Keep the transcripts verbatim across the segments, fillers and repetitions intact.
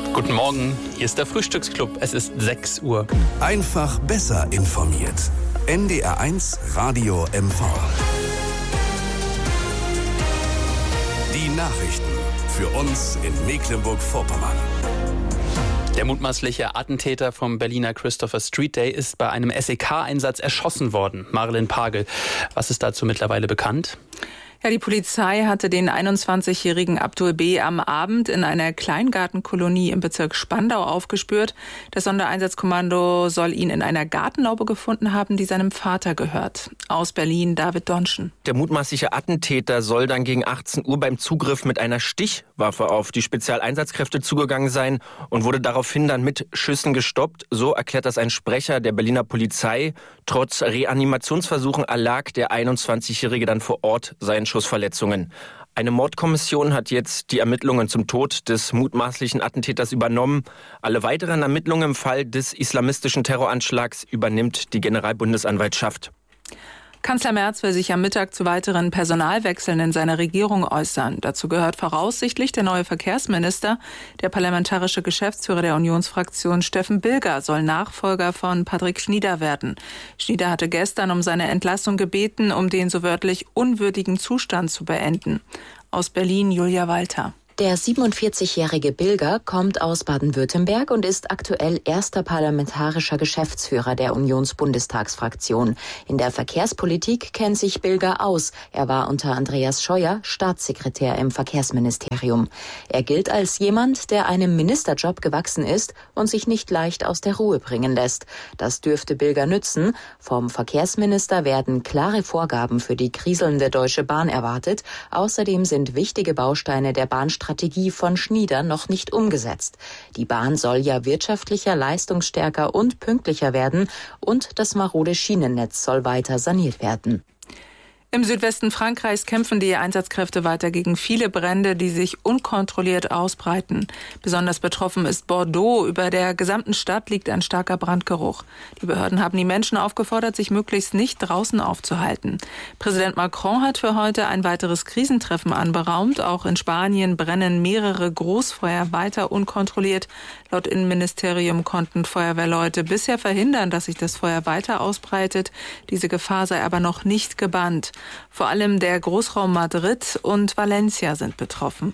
Guten Morgen, hier ist der Frühstücksclub. Es ist sechs Uhr. Einfach besser informiert. N D R eins Radio M V. Die Nachrichten für uns in Mecklenburg-Vorpommern. Der mutmaßliche Attentäter vom Berliner Christopher Street Day ist bei einem S E K-Einsatz erschossen worden. Marilyn Pagel, was ist dazu mittlerweile bekannt? Ja, die Polizei hatte den einundzwanzigjährigen Abdul B. am Abend in einer Kleingartenkolonie im Bezirk Spandau aufgespürt. Das Sondereinsatzkommando soll ihn in einer Gartenlaube gefunden haben, die seinem Vater gehört. Aus Berlin, David Donschen. Der mutmaßliche Attentäter soll dann gegen achtzehn Uhr beim Zugriff mit einer Stichwaffe auf die Spezialeinsatzkräfte zugegangen sein und wurde daraufhin dann mit Schüssen gestoppt. So erklärt das ein Sprecher der Berliner Polizei. Trotz Reanimationsversuchen erlag der einundzwanzigjährige dann vor Ort seinen Schussverletzungen. Eine Mordkommission hat jetzt die Ermittlungen zum Tod des mutmaßlichen Attentäters übernommen. Alle weiteren Ermittlungen im Fall des islamistischen Terroranschlags übernimmt die Generalbundesanwaltschaft. Kanzler Merz will sich am Mittag zu weiteren Personalwechseln in seiner Regierung äußern. Dazu gehört voraussichtlich der neue Verkehrsminister. Der parlamentarische Geschäftsführer der Unionsfraktion Steffen Bilger soll Nachfolger von Patrick Schnieder werden. Schnieder hatte gestern um seine Entlassung gebeten, um den so wörtlich unwürdigen Zustand zu beenden. Aus Berlin Julia Walter. Der siebenundvierzigjährige Bilger kommt aus Baden-Württemberg und ist aktuell erster parlamentarischer Geschäftsführer der Unionsbundestagsfraktion. In der Verkehrspolitik kennt sich Bilger aus. Er war unter Andreas Scheuer Staatssekretär im Verkehrsministerium. Er gilt als jemand, der einem Ministerjob gewachsen ist und sich nicht leicht aus der Ruhe bringen lässt. Das dürfte Bilger nützen. Vom Verkehrsminister werden klare Vorgaben für die kriselnde Deutsche Bahn erwartet. Außerdem sind wichtige Bausteine der Bahnstrategie Strategie von Schnieder noch nicht umgesetzt. Die Bahn soll ja wirtschaftlicher, leistungsstärker und pünktlicher werden und das marode Schienennetz soll weiter saniert werden. Im Südwesten Frankreichs kämpfen die Einsatzkräfte weiter gegen viele Brände, die sich unkontrolliert ausbreiten. Besonders betroffen ist Bordeaux. Über der gesamten Stadt liegt ein starker Brandgeruch. Die Behörden haben die Menschen aufgefordert, sich möglichst nicht draußen aufzuhalten. Präsident Macron hat für heute ein weiteres Krisentreffen anberaumt. Auch in Spanien brennen mehrere Großfeuer weiter unkontrolliert. Laut Innenministerium konnten Feuerwehrleute bisher verhindern, dass sich das Feuer weiter ausbreitet. Diese Gefahr sei aber noch nicht gebannt. Vor allem der Großraum Madrid und Valencia sind betroffen.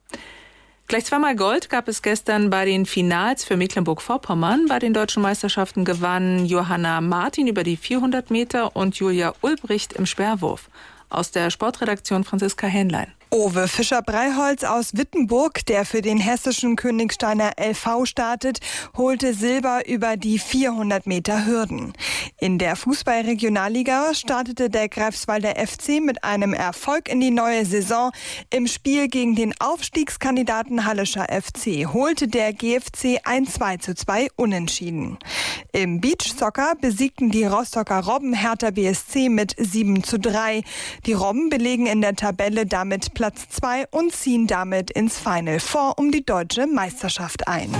Gleich zweimal Gold gab es gestern bei den Finals für Mecklenburg-Vorpommern. Bei den deutschen Meisterschaften gewannen Johanna Martin über die vierhundert Meter und Julia Ulbricht im Speerwurf. Aus der Sportredaktion Franziska Hähnlein. Owe Fischer-Breiholz aus Wittenburg, der für den hessischen Königsteiner L V startet, holte Silber über die vierhundert Meter Hürden. In der Fußball-Regionalliga startete der Greifswalder F C mit einem Erfolg in die neue Saison. Im Spiel gegen den Aufstiegskandidaten Hallischer F C holte der G F C ein zwei zu zwei Unentschieden. Im Beachsoccer besiegten die Rostocker Robben Hertha B S C mit sieben zu drei. Die Robben belegen in der Tabelle damit Platz zwei und ziehen damit ins Final Four um die deutsche Meisterschaft ein.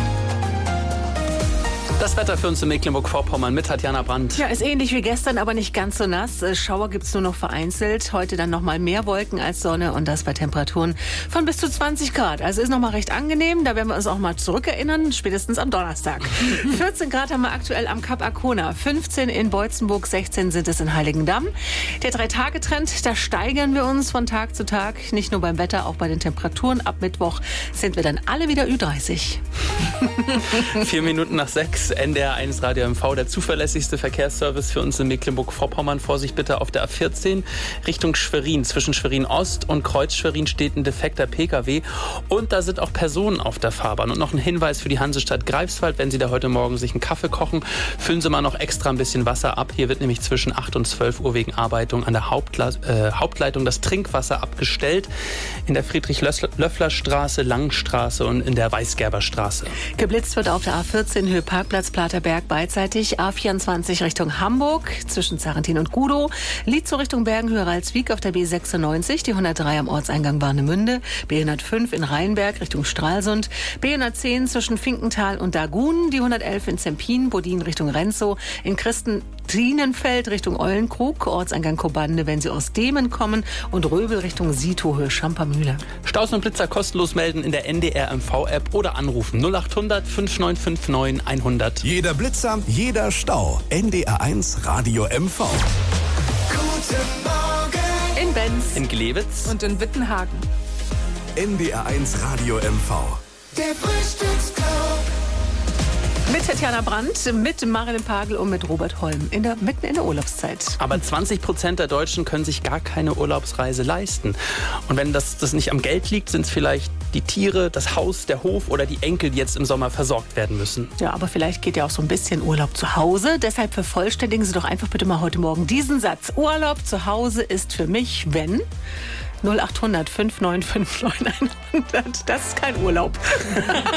Das Wetter für uns in Mecklenburg-Vorpommern mit Tatjana Brandt. Ja, ist ähnlich wie gestern, aber nicht ganz so nass. Schauer gibt's nur noch vereinzelt. Heute dann noch mal mehr Wolken als Sonne und das bei Temperaturen von bis zu zwanzig Grad. Also ist noch mal recht angenehm. Da werden wir uns auch mal zurückerinnern, spätestens am Donnerstag. vierzehn Grad haben wir aktuell am Kap Arkona, fünfzehn in Beutzenburg, sechzehn sind es in Heiligendamm. Der Drei-Tage-Trend, da steigern wir uns von Tag zu Tag. Nicht nur beim Wetter, auch bei den Temperaturen. Ab Mittwoch sind wir dann alle wieder Ü dreißig. Vier Minuten nach sechs. N D R eins Radio M V, der zuverlässigste Verkehrsservice für uns in Mecklenburg-Vorpommern. Vorsicht bitte auf der A vierzehn Richtung Schwerin. Zwischen Schwerin-Ost und Kreuz-Schwerin steht ein defekter P K W. Und da sind auch Personen auf der Fahrbahn. Und noch ein Hinweis für die Hansestadt Greifswald. Wenn Sie da heute Morgen sich einen Kaffee kochen, füllen Sie mal noch extra ein bisschen Wasser ab. Hier wird nämlich zwischen acht und zwölf Uhr wegen Arbeitung an der Hauptla- äh, Hauptleitung das Trinkwasser abgestellt. In der Friedrich-Löffler-Straße, Langstraße und in der Weißgerberstraße. Geblitzt wird auf der A vierzehn Höhe Parkplatz Platerberg beidseitig. A vierundzwanzig Richtung Hamburg zwischen Zarentin und Gudow. Lietzow Richtung Bergenhöhe Ralswiek auf der B sechsundneunzig. Die hundertdrei am Ortseingang Warnemünde. B hundertfünf in Rheinberg Richtung Stralsund. B hundertzehn zwischen Finkenthal und Dagun. Die hundertelf in Zempin. Bodin Richtung Renzow. In Christen Martinenfeld Richtung Eulenkrug, Ortseingang Kobande, wenn Sie aus Demen kommen, und Röbel Richtung Sietohöhe, Schampermühle. Staus und Blitzer kostenlos melden in der N D R M V-App oder anrufen null acht hundert fünf neun fünf neun hundert. Jeder Blitzer, jeder Stau. N D R eins Radio M V. Guten Morgen. In Benz. In Glewitz. Und in Wittenhagen. N D R eins Radio M V. Der Frühstücksclub. Mit Tatjana Brandt, mit Marilyn Pagel und mit Robert Holm, in der, mitten in der Urlaubszeit. Aber zwanzig Prozent der Deutschen können sich gar keine Urlaubsreise leisten. Und wenn das, das nicht am Geld liegt, sind es vielleicht die Tiere, das Haus, der Hof oder die Enkel, die jetzt im Sommer versorgt werden müssen. Ja, aber vielleicht geht ja auch so ein bisschen Urlaub zu Hause. Deshalb vervollständigen Sie doch einfach bitte mal heute Morgen diesen Satz. Urlaub zu Hause ist für mich, wenn... null acht hundert fünf neun fünf neun hundert. Das ist kein Urlaub.